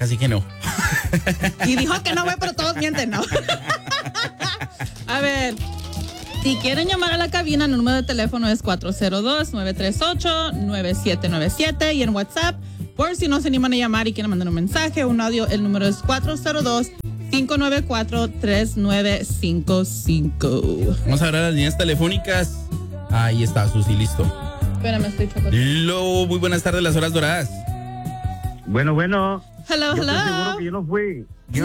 casi que no. Y dijo que no, güey, pero todos mienten, ¿no? A ver, si quieren llamar a la cabina, el número de teléfono es 402-938-9797 y en WhatsApp, por si no se animan a llamar y quieren mandar un mensaje, un audio, el número es 402-594-3955. Vamos a ver las líneas telefónicas. Ahí está, Susi, listo. Espérame, estoy chocando. Muy buenas tardes, las horas doradas. Bueno. Hello, Yo hello. estoy seguro que yo no fui. No.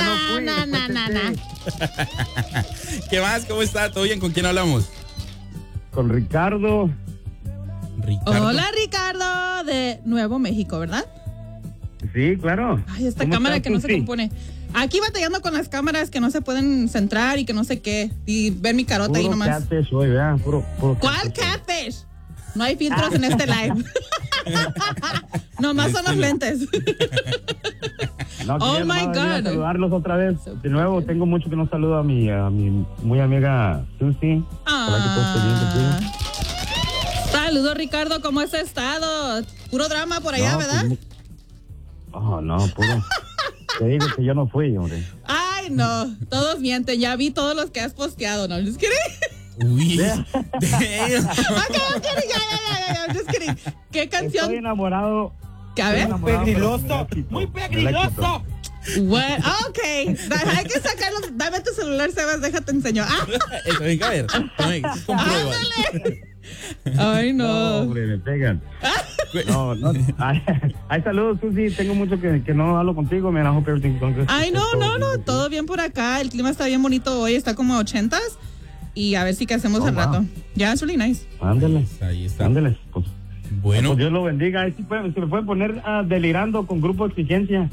¿Qué más? ¿Cómo está? ¿Todo bien? ¿Con quién hablamos? Con Ricardo. Ricardo. Hola, Ricardo, de Nuevo México, ¿verdad? Sí, claro. Ay, esta ¿Cómo cámara estás, que no se Susi? compone. Aquí batallando con las cámaras que no se pueden centrar y que no sé qué. Y ver mi carota ahí Puro nomás. catfish hoy, ¿verdad? Puro ¿Cuál catfish? No hay filtros en este live. Nomás son los lentes. No, Oh, quería my nomás venir a God. saludarlos otra vez. De nuevo, tengo mucho que no saludo a mi muy amiga Susi. Ojalá que todo esté bien contigo. Saludos, Ricardo. ¿Cómo has estado? Puro drama por allá, No, ¿verdad? pues, no, puro. Te digo que yo no fui, hombre. Ay, no. Todos mienten. Ya vi todos los que has posteado, ¿no? Just kidding. Uy. Okay, I'm kidding. Ya. Just kidding. ¿Qué canción? Estoy enamorado. A ver. Pegriloso. Muy pegriloso. What? Ok. Hay que sacarlo. Dame tu celular, Sebas. Déjate enseño. Ah, Eso, venga a ver. Comprueba. ándale. Ay, No, no. hombre, me pegan. No. Ay, saludos, Susi. Tengo mucho que no hablo contigo. Man, I hope everything's going good. Ay, no. Todo bien por acá. El clima está bien bonito hoy. Está como a 80s. Y a ver si que hacemos al rato. Ya, it's really nice. Ándale. Ahí está. Ándale. Pues, Bueno. pues Dios lo bendiga. Ahí sí se me pueden poner delirando con Grupo Exigencia.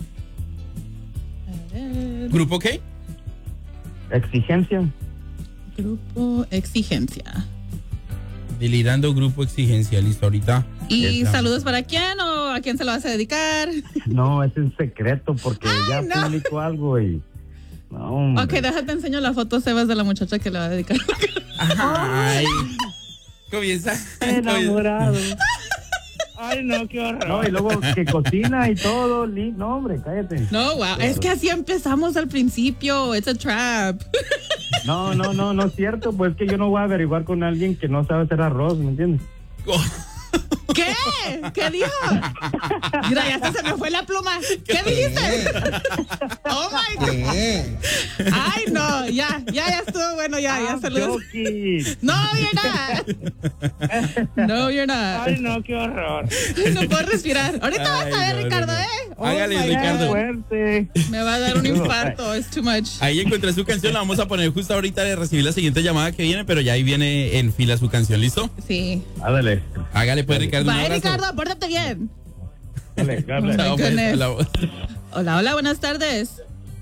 ¿Grupo qué? Exigencia. Grupo Exigencia. Delirando Grupo Exigencia. Listo, ahorita. ¿Y Ya saludos para quién o a quién se lo vas a dedicar? No, ese es un secreto porque ya no. publicó algo y... No, hombre. Ok, déjate enseño la foto, Sebas, de la muchacha que le va a dedicar. Ay. Comienza. Enamorado. Ay, no, qué horror. No, y luego que cocina y todo. No, hombre, cállate. No, wow. Es que así empezamos al principio. It's a trap. No es cierto. Pues que yo no voy a averiguar con alguien que no sabe hacer arroz, ¿me entiendes? ¿Qué? ¿Qué dijo? Mira, ya hasta se me fue la pluma. ¿Qué dijiste? Oh my God. Ay, no, ya estuvo bueno, ya saludos. Joking. No, you're not. No, you're not. Ay, no, qué horror. No puedo respirar. Ahorita vas a ver, no, Ricardo, no. ¿eh? Oh Hágale, my Ricardo. God. Fuerte. Me va a dar un infarto. It's too much. Ahí encontré su canción, la vamos a poner justo ahorita de recibir la siguiente llamada que viene, pero ya ahí viene en fila su canción, ¿listo? Sí. Ándale. Hágale pues, Ricardo. un Bye, abrazo. Ricardo, pórtate bien. Dale, dale. Chao, pues, goodness. hola. Hola, buenas tardes.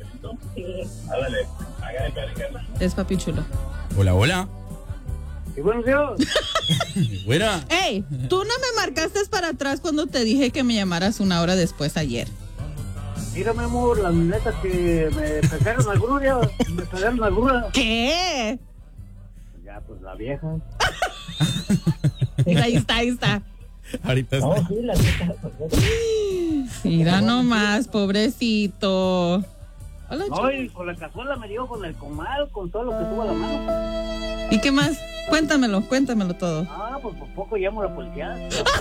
Es papi chulo. Hola. Y buenos días. Buena. Ey, tú no me marcaste para atrás cuando te dije que me llamaras una hora después ayer. Mira, mi amor, las netas que me pegaron al grúa, me pegaron al grúa. ¿Qué? Ya, pues la vieja. Ahí está. Ahorita está. No, sí, la vieja. Mira nomás, pobrecito. Hola, No, y con la cazuela me dio con el comal, con todo lo que tuvo a la mano. ¿y qué más? Cuéntamelo todo. Ah, pues por poco llamo a la policía.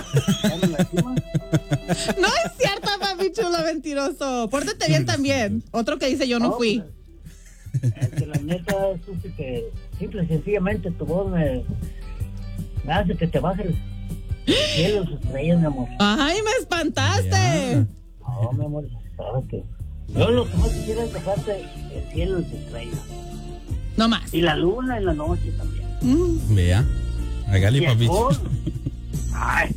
No es cierto, papi chulo, mentiroso. Pórtate bien también. Otro que dice yo no fui. Es que la neta, Susi, que simple y sencillamente tu voz me hace que te baje el cielo, sus estrellas, mi amor. Ay, me espantaste. No, mi amor, sabes que yo lo que más quisiera es bajarte el cielo y sus estrellas. No más. Y la luna en la noche también. Vea. Hágale, Y el papi. sol. Ay,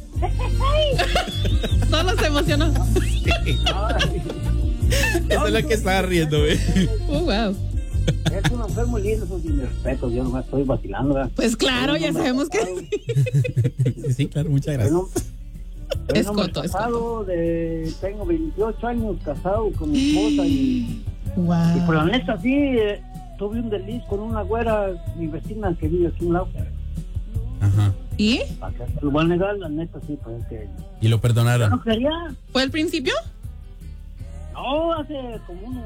Solo se emocionó. ay. Eso es lo que estaba riendo, güey. Wow. Es una mujer muy linda, Susi, mi respeto. Yo nomás estoy vacilando, ¿verdad? Pues claro, ya sabemos que sí. Sí, claro, muchas gracias. Es coto, es tengo 28 años casado con mi esposa y por Wow. la neta sí, tuve un desliz con una güera, mi vecina que vive aquí a un lado. Ajá. ¿Y? ¿Para qué se lo voy a negar? La neta sí, pues es que Y lo no perdonaron. quería. ¿Fue el principio? No, hace como unos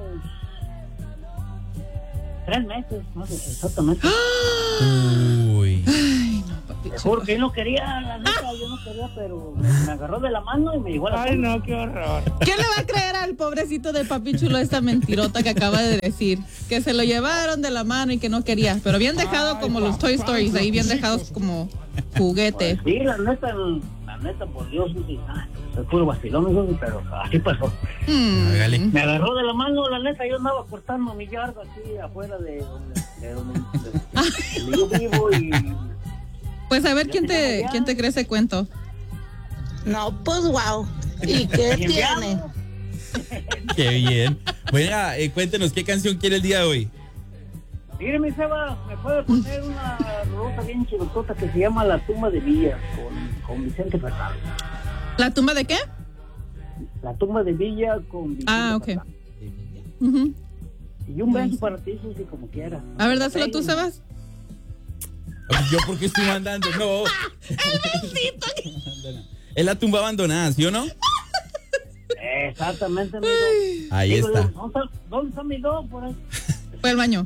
3 meses, no sé exactamente. Uy. Ay, no, papi chulo. Porque yo no quería, la neta, yo no quería, pero me agarró de la mano y me llevó a la Ay, no, qué horror. ¿Quién le va a creer al pobrecito de papi chulo esta mentirota que acaba de decir? Que se lo llevaron de la mano y que no quería. Pero bien dejado como los Toy Stories, ahí bien dejados como juguete. Sí, la neta, por Dios, sí, es puro vacilón, hijo, pero así pasó. Hágale. Me agarró de la mano, la neta, yo andaba cortando mi yarda aquí afuera de donde yo vivo y... Pues a ver quién te cree ese cuento. No, pues wow. ¿Y qué y tiene? Qué bien. Bueno, cuéntenos qué canción quiere el día de hoy. Mire, mi Seba, me puede poner una rosa bien chirotota que se llama La Tumba de Villa con Vicente Fernández. ¿La tumba de qué? La Tumba de Villa con Vicente Ok. Fernández. Ujú. Y un beso para ti, Susi, como quiera. A ver, dáselo tú, Sebas. Yo porque estoy mandando, no. El besito. Es la tumba abandonada, ¿sí o no? Exactamente, amigo. Ahí Digo, está. ¿Dónde está mi dos por ahí? Fue al baño.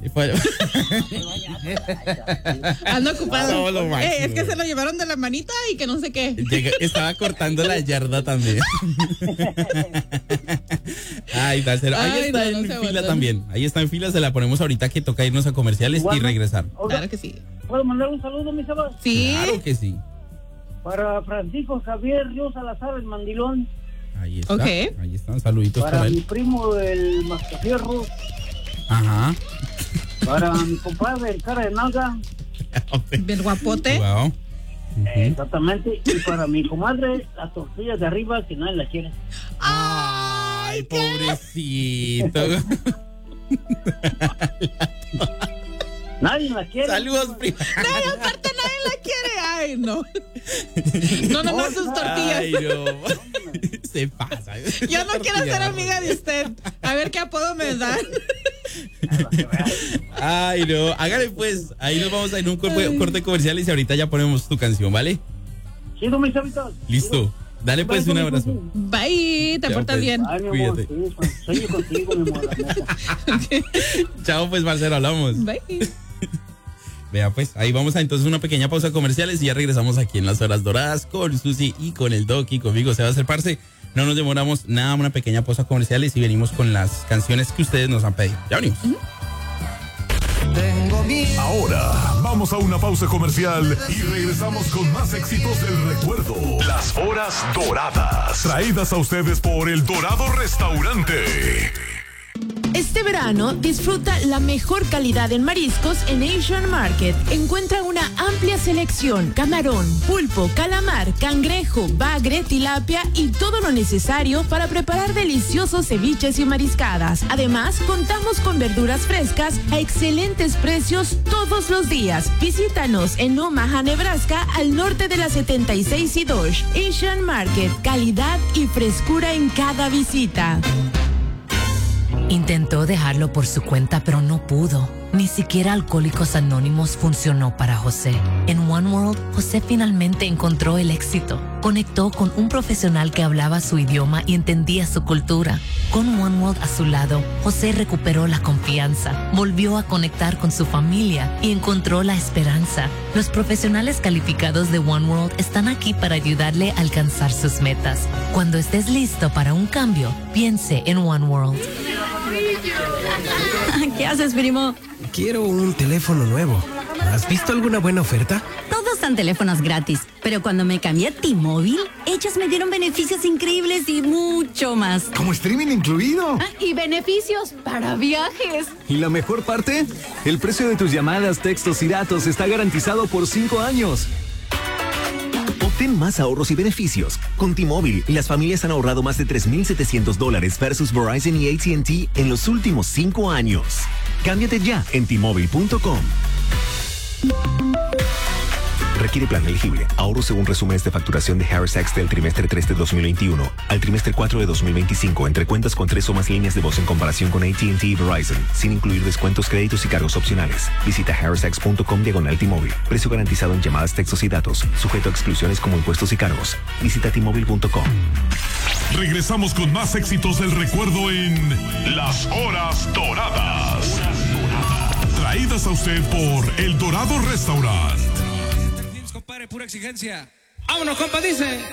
Ando ocupado. No, lo máximo. Es que se lo llevaron de la manita y que no sé qué. Estaba cortando la yarda también. Ay, parcero. Ahí Ay, está no en se fila aguantan. también. Ahí está en fila, se la ponemos ahorita que toca irnos a comerciales y regresar. Oiga, Claro que sí. ¿puedo mandar un saludo, mi Sebas? Sí. Claro que sí. Para Francisco Javier Ríos Salazar, el mandilón. Ahí está. Ok. Ahí están, saluditos Para para mi él. primo, el Mascafierro. Ajá. Para mi compadre, el cara de nalga. Bien guapote. Wow. Exactamente. Y para mi comadre, las tortillas de arriba, que nadie las quiere. Ay, pobrecito. Nadie las quiere. Saludos, prima. Ay, aparte nadie la quiere. Ay, no. No, nomás sus tortillas. Ay, no. Se pasa. Yo no quiero ser amiga de usted. A ver qué apodo me dan. Ay, no. Hágale pues. Ahí nos vamos a ir a un corte comercial y ahorita ya ponemos tu canción, ¿vale? Chido, mis hábitos. Listo. Dale pues un abrazo. Bye, te Ya, portas pues. bien. Ay, mi amor, Cuídate. sí, sueño contigo, mi amor. La neta. Chao pues, Marcelo, hablamos. Bye. Vea pues, ahí vamos a entonces una pequeña pausa comerciales y ya regresamos aquí en las horas doradas con Susi y con el Doc y conmigo se va a hacer parce. No nos demoramos nada, una pequeña pausa comerciales y venimos con las canciones que ustedes nos han pedido. Ya venimos. Ahora vamos a una pausa comercial y regresamos con más éxitos del recuerdo. Las horas doradas. Traídas a ustedes por El Dorado Restaurante. Este verano disfruta la mejor calidad en mariscos en Asian Market. Encuentra una amplia selección: camarón, pulpo, calamar, cangrejo, bagre, tilapia y todo lo necesario para preparar deliciosos ceviches y mariscadas. Además, contamos con verduras frescas a excelentes precios todos los días. Visítanos en Omaha, Nebraska, al norte de la 76 y Dodge. Asian Market, calidad y frescura en cada visita. Intentó dejarlo por su cuenta, pero no pudo. Ni siquiera Alcohólicos Anónimos funcionó para José. En One World, José finalmente encontró el éxito. Conectó con un profesional que hablaba su idioma y entendía su cultura. Con One World a su lado, José recuperó la confianza, volvió a conectar con su familia y encontró la esperanza. Los profesionales calificados de One World están aquí para ayudarle a alcanzar sus metas. Cuando estés listo para un cambio, piense en One World. ¿Qué haces, primo? Quiero un teléfono nuevo. ¿Has visto alguna buena oferta? Todos dan teléfonos gratis, pero cuando me cambié a T-Mobile, ellos me dieron beneficios increíbles y mucho más. ¿Como streaming incluido? Y beneficios para viajes. ¿Y la mejor parte? El precio de tus llamadas, textos y datos está garantizado por 5 años. Obtén más ahorros y beneficios. Con T-Mobile, las familias han ahorrado más de $3,700 versus Verizon y AT&T en los últimos 5 años. Cámbiate ya en T-Mobile.com. requiere plan elegible. Ahorro según resúmenes de facturación de Harris X del trimestre 3 de 2021 al trimestre 4 de 2025 entre cuentas con 3 o más líneas de voz en comparación con AT&T y Verizon, sin incluir descuentos, créditos y cargos opcionales. Visita harrisx.com/T-Mobile. Precio garantizado en llamadas, textos y datos. Sujeto a exclusiones como impuestos y cargos. Visita T-Mobile.com. Regresamos con más éxitos del recuerdo en Las Horas Doradas. Traídas a usted por El Dorado Restaurant. Compadre, pura exigencia. Vámonos, compa, dice.